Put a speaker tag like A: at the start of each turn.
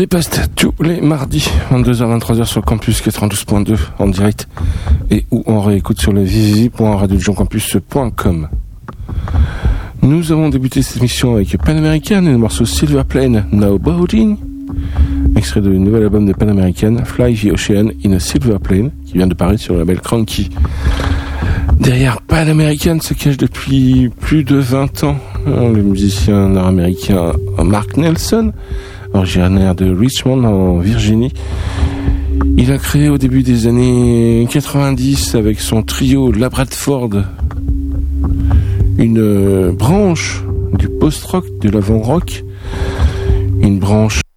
A: Les Pestes, tous les mardis, 22h-23h sur Campus 92.2 en direct et où on réécoute sur le www.radiojoncampus.com. Nous avons débuté cette émission avec Pan American et le morceau Silver Plane Now Boating, extrait du nouvel album de Pan American, Fly the Ocean in a Silver Plane, qui vient de paraître sur le label Cranky. Derrière Pan American se cache depuis plus de 20 ans le musicien nord-américain Mark Nelson, originaire de Richmond en Virginie. Il a créé au début des années 90 avec son trio La Bradford une branche du post-rock, de l'avant-rock, une branche